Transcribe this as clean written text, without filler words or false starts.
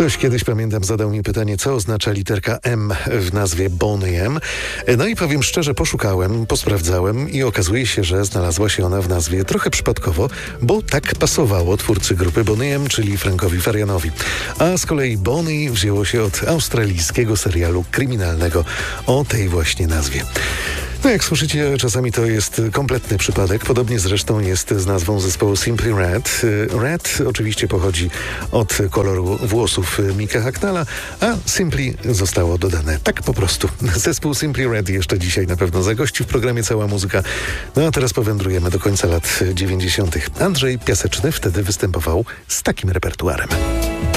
Ktoś kiedyś, pamiętam, zadał mi pytanie, co oznacza literka M w nazwie Boney M. No i powiem szczerze, poszukałem, posprawdzałem i okazuje się, że znalazła się ona w nazwie trochę przypadkowo, bo tak pasowało twórcy grupy Boney M, czyli Frankowi Farianowi. A z kolei Boney wzięło się od australijskiego serialu kryminalnego o tej właśnie nazwie. No jak słyszycie, czasami to jest kompletny przypadek. Podobnie zresztą jest z nazwą zespołu Simply Red. Red oczywiście pochodzi od koloru włosów Micka Hacknalla, a Simply zostało dodane tak po prostu. Zespół Simply Red jeszcze dzisiaj na pewno zagości w programie Cała Muzyka. No a teraz powędrujemy do końca lat 90. Andrzej Piaseczny wtedy występował z takim repertuarem.